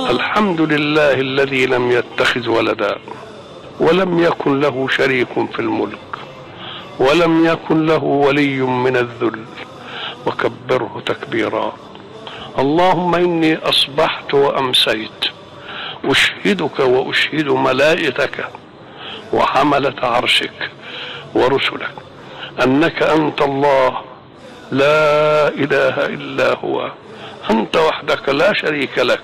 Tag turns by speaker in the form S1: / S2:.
S1: الحمد لله الذي لم يتخذ ولدا ولم يكن له شريك في الملك ولم يكن له ولي من الذل وكبره تكبيرا. اللهم إني أصبحت وأمسيت أشهدك وأشهد ملائكتك وحملة عرشك ورسلك أنك أنت الله لا إله إلا هو، أنت وحدك لا شريك لك،